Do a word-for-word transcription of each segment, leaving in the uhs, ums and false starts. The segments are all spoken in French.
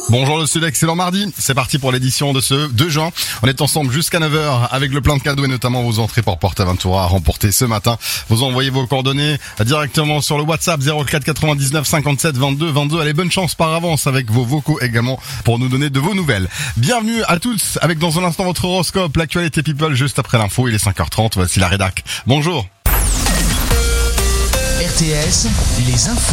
Bonjour le Sud, excellent mardi. C'est parti pour l'édition de ce deux juin. On est ensemble jusqu'à neuf heures avec le plein de cadeaux et notamment vos entrées pour PortAventura à remporter ce matin. Vous envoyez vos coordonnées directement sur le WhatsApp zéro quatre quatre-vingt-dix-neuf cinquante-sept vingt-deux vingt-deux. Allez, bonne chance par avance avec vos vocaux également pour nous donner de vos nouvelles. Bienvenue à tous avec dans un instant votre horoscope, l'actualité people juste après l'info. Il est cinq heures trente, voici la rédac. Bonjour. R T S, les infos.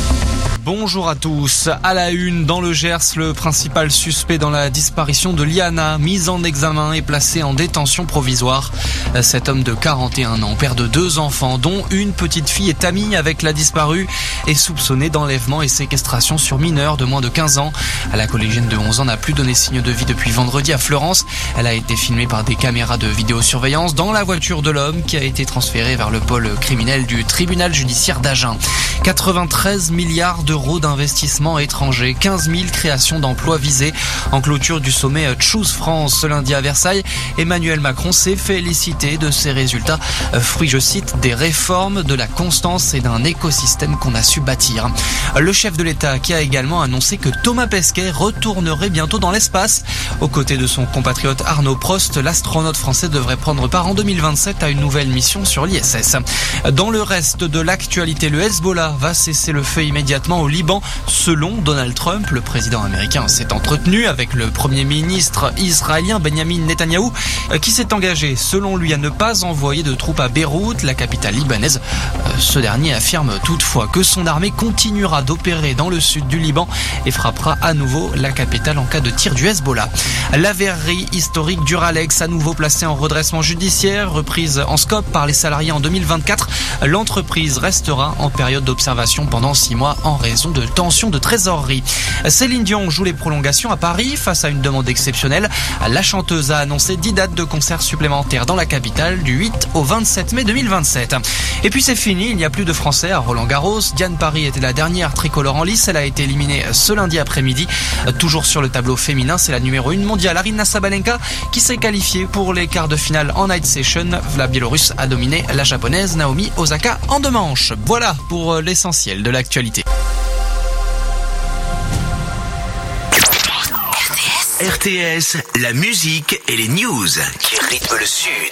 Bonjour à tous. À la une, dans le Gers, le principal suspect dans la disparition de Liana, mis en examen et placé en détention provisoire. Cet homme de quarante et un ans, père de deux enfants, dont une petite fille est amie avec la disparue, est soupçonné d'enlèvement et séquestration sur mineurs de moins de quinze ans. La collégienne de onze ans n'a plus donné signe de vie depuis vendredi à Fleurance. Elle a été filmée par des caméras de vidéosurveillance dans la voiture de l'homme qui a été transféré vers le pôle criminel du tribunal judiciaire d'Agen. quatre-vingt-treize milliards d'euros d'investissement étranger, quinze mille créations d'emplois visées. En clôture du sommet Choose France ce lundi à Versailles, Emmanuel Macron s'est félicité de ces résultats, fruit, je cite, des réformes, de la constance et d'un écosystème qu'on a su bâtir. Le chef de l'État qui a également annoncé que Thomas Pesquet retournerait bientôt dans l'espace. Aux côtés de son compatriote Arnaud Prost, l'astronaute français devrait prendre part en deux mille vingt-sept à une nouvelle mission sur l'I S S. Dans le reste de l'actualité, le Hezbollah va cesser le feu immédiatement au Liban. Selon Donald Trump, le président américain s'est entretenu avec le premier ministre israélien Benjamin Netanyahou, qui s'est engagé, selon lui, à ne pas envoyer de troupes à Beyrouth, la capitale libanaise. Ce dernier affirme toutefois que son armée continuera d'opérer dans le sud du Liban et frappera à nouveau la capitale en cas de tir du Hezbollah. La verrerie historique Duralex, à nouveau placée en redressement judiciaire, reprise en scope par les salariés en deux mille vingt-quatre. L'entreprise restera en période d'observation pendant six mois en raison de tensions de trésorerie. Céline Dion joue les prolongations à Paris face à une demande exceptionnelle. La chanteuse a annoncé dix dates de concerts supplémentaires dans la capitale du huit au vingt-sept mai deux mille vingt-sept. Et puis c'est fini, il n'y a plus de Français à Roland-Garros. Diane Paris était la dernière tricolore en lice. Elle a été éliminée ce lundi après-midi. Toujours sur le tableau féminin, c'est la numéro un mondiale Aryna Sabalenka qui s'est qualifiée pour les quarts de finale en night session. La Biélorusse a dominé la japonaise Naomi Osaka en deux manches. Voilà pour l'essentiel de l'actualité. R T S, la musique et les news qui rythment le Sud.